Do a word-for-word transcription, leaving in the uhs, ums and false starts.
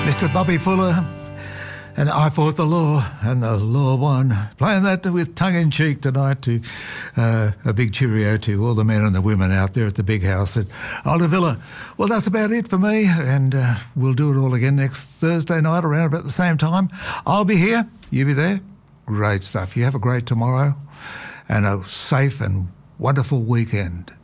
Mister Bobby Fuller and I Fought the Law, and the law won. Playing that with tongue-in-cheek tonight to uh, a big cheerio to all the men and the women out there at the big house at Alder Villa. Well, that's about it for me, and uh, we'll do it all again next Thursday night around about the same time. I'll be here, you be there. Great stuff. You have a great tomorrow and a safe and wonderful weekend.